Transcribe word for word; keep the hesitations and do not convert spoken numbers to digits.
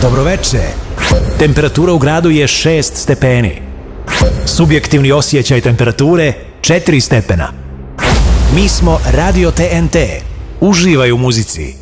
Dobroveče. Temperatura u gradu je šest stepeni. Subjektivni osjećaj temperature četiri stepena. Mi smo Radio T N T. Uživaj u muzici.